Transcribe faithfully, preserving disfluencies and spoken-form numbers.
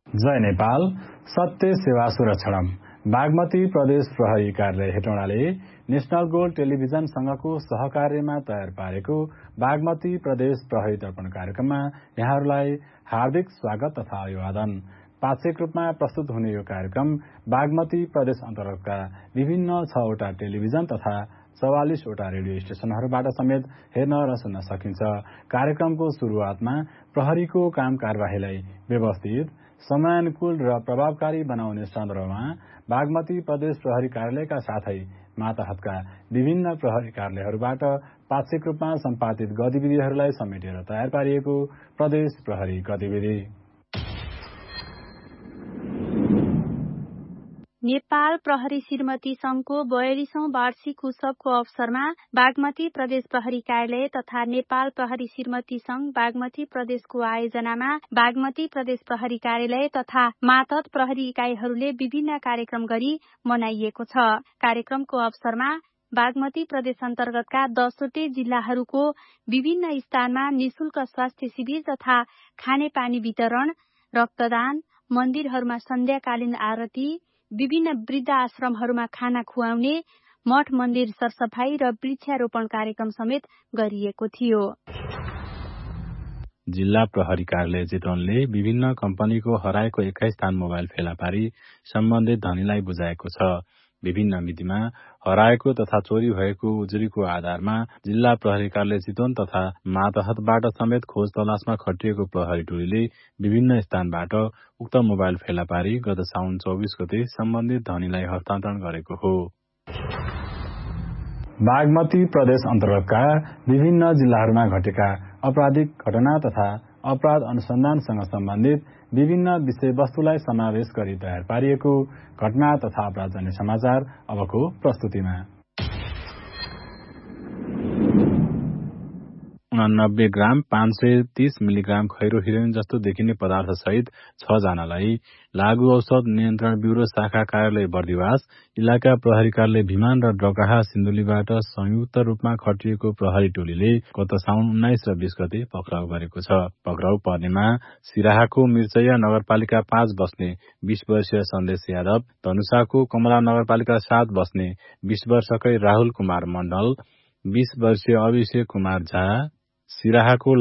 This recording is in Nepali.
जय नेपाल। सत्य सेवा सुरक्षणम। बागमती प्रदेश प्रहरी कार्यालय हेटौडाले नेशनल गोल्ड टेलिभिजनसँगको सहकार्यमा तयार पारेको बागमती प्रदेश प्रहरी दर्पण कार्यक्रममा यहाँहरूलाई हार्दिक स्वागत तथा अभिवादन। पाक्षिक रूपमा प्रस्तुत हुने यो कार्यक्रम बागमती प्रदेश अन्तर्गतका विभिन्न छवटा टेलिभिजन तथा चौवालिसवटा रेडियो स्टेशनहरूबाट समेत हेर्न र सुन्न सकिन्छ। कार्यक्रमको शुरूआतमा प्रहरीको काम कार्यवाहीलाई व्यवस्थित, समयानुकूल र प्रभावकारी बनाउने सन्दर्भमा बागमती प्रदेश प्रहरी कार्यालयका साथै मातहतका विभिन्न प्रहरी कार्यालयहरूबाट पाक्षिक रूपमा सम्पादित गतिविधिहरूलाई समेटेर तयार पारिएको प्रदेश प्रहरी गतिविधि। नेपाल प्रहरी श्रीमती संघको बयालीसौं वार्षिक उत्सवको अवसरमा बागमती प्रदेश प्रहरी कार्यालय तथा नेपाल प्रहरी श्रीमती संघ बागमती प्रदेशको आयोजनामा बागमती प्रदेश प्रहरी कार्यालय तथा मातहत प्रहरी इकाइहरूले विभिन्न कार्यक्रम गरी मनाइएको छ। कार्यक्रमको अवसरमा बागमती प्रदेश अन्तर्गतका दसवटै जिल्लाहरूको विभिन्न स्थानमा निशुल्क स्वास्थ्य शिविर तथा खानेपानी वितरण, रक्तदान, मन्दिरहरूमा सन्ध्याकालीन आरती, विभिन्न वृद्ध आश्रमहरूमा खाना खुवाउने, मठ मन्दिर सरसफाई र वृक्षारोपण कार्यक्रम समेत गरिएको थियो। जिल्ला प्रहरी कार्यालय चितवनले विभिन्न कम्पनीको हराएको एक्काइस थान मोबाइल फेला पारी सम्बन्धित धनीलाई बुझाएको छ। विभिन्न मितिमा हराएको तथा चोरी भएको उजुरीको आधारमा जिल्ला प्रहरी कार्यालय चितवन तथा मातहतबाट समेत खोज तलासमा खटिएको प्रहरी टोलीले विभिन्न स्थानबाट उक्त मोबाइल फेला पारी गत साउन चौबिस गते सम्बन्धित धनीलाई हस्तान्तरण गरेको हो। बागमती प्रदेश अन्तर्गतका विभिन्न जिल्लाहरूमा घटेका आपराधिक घटना तथा अपराध अनुसन्धानसँग सम्बन्धित विभिन्न विषयवस्तुलाई समावेश गरी तयार पारिएको घटना तथा अपराधजन्य समाचार अबको प्रस्तुतिमा। उनानब्बे ग्राम पाँच सय तीस मिलिग्राम खैरो हिरोइन जस्तो देखिने पदार्थ सहित छ जनालाई लागू औषध नियन्त्रण ब्यूरो शाखा कार्यालय बर्दिवास, इलाका प्रहरी कार्यालय भिमान र डकाहा सिन्धुलीबाट संयुक्त रूपमा खटिएको प्रहरी टोलीले गत साउन उन्नाइस र बीस गते पक्राउ गरेको छ। पक्राउ पर्नेमा सिराहाको मिर्चैया नगरपालिका पाँच बस्ने बीस वर्षीय सन्देश यादव, धनुषाको कमला नगरपालिका सात बस्ने बीस वर्षकै राहुल कुमार मण्डल, बीस वर्षीय अभिषेक कुमार झा, सिराहाको